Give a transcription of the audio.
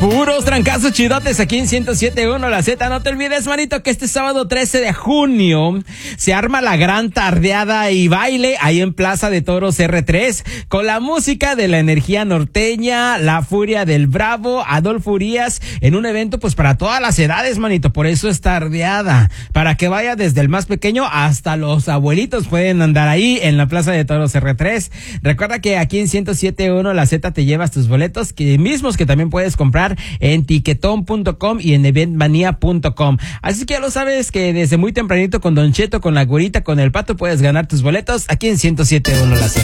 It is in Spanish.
Puros trancazos chidotes aquí en 107.1 La Z. No te olvides, manito, que este sábado 13 de junio se arma la gran tardeada y baile ahí en Plaza de Toros R3 con la música de la energía norteña, la furia del Bravo, Adolfo Urias, en un evento pues para todas las edades, manito. Por eso es tardeada, para que vaya desde el más pequeño hasta los abuelitos pueden andar ahí en la Plaza de Toros R3. Recuerda que aquí en 107.1 La Z te llevas tus boletos, que mismos que también puedes comprar en tiquetón.com y en eventmania.com. Así que ya lo sabes que desde muy tempranito con Don Cheto, con la güerita, con el Pato puedes ganar tus boletos aquí en 107.1 La Z.